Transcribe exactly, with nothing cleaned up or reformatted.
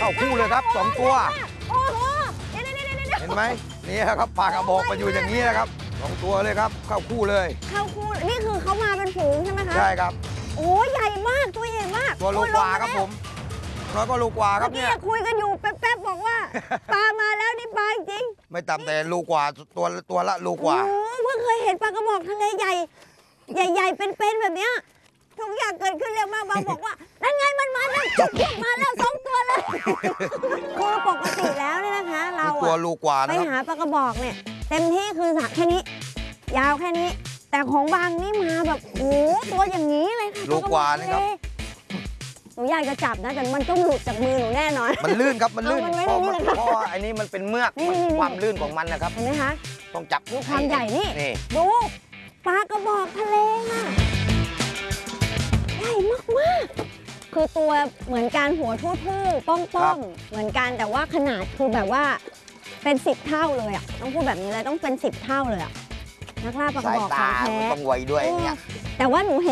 าคู่เลยครับสองตัวโอ้โหเดี๋ยวเดี๋ยวเดี๋ยวเดี๋ยวเห็นไหมนี่ครับปลากระบอกมาอยู่อย่างนี้นะครับสองตัวเลยครับเข้าคู่เลยเข้าคู่นี่คือเขามาเป็นฝูงใช่ไหมคะใช่ครับโอ้ใหญ่มากตัวใหญ่มากตัวโลกว่าครับผมน้อยก็โลกว่าครับเมื่อเนี่กี้ยคุยกันอยู่แป๊บๆบอกว่า ปลามาแล้วนี่ปลาจริงไม่ต่ำแต่โลกว่าตัวตัวละโลกว่าโอ้เพิ่งเคยเห็นปลากระบอกทะเลใหญ่ ใหญ่ๆเป็นๆแบบเนี้ยทุกอย่างเกิดขึ้นเร็วมากบางบอกว่านั่นไงมันมาแล้วจุกๆมาแล้วสองตัวเลยคือปกติแล้วเนี่ยนะคะ เราตัวอะโลกว่าไปนะครับหาปลากระบอกเนี่ยเต็มที่คือสระแค่นี้ ยาวแค่นี้ แต่ของบางนี่มาแบบโอ้โหตัวอย่างนี้เลยค่ะโลกว่านี่ครับหนูอยากจะจับนะแต่มันต้องหลุดจากมือหนูแน่นอนมันลื่นครับมันลื่นเอามันไว้เพราะตรงนี้มันเลยครับเพราะว่าไอ้นี่มันเป็นเมือกนี่มันนี่ความลื่นของมันนะครับเห็นไหมคะต้องจับดูความใหญ่นี่นี่ดูปลากระบอกทะเลน่ะใหญ่มากๆคือตัวเหมือนการหัวทู่ๆป้องๆเหมือนกันแต่ว่าขนาดคือแบบว่าเป็นสิบเท่าเลยอ่ะต้องพูดแบบนี้เลยต้องเป็นสิบเท่าเลยอ่ะนักล่าปลากระสายบอกขตาองแท้มันต้องไวด้วยอย่างเงี้ยแต่ว่าหนูเห็น